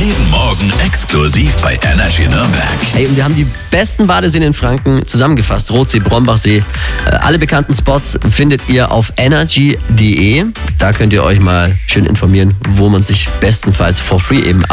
Jeden Morgen exklusiv bei Energy Nürnberg. Hey, und wir haben die besten Badeseen in Franken zusammengefasst. Rotsee, Brombachsee. Alle bekannten Spots findet ihr auf energy.de. Da könnt ihr euch mal schön informieren, wo man sich bestenfalls for free eben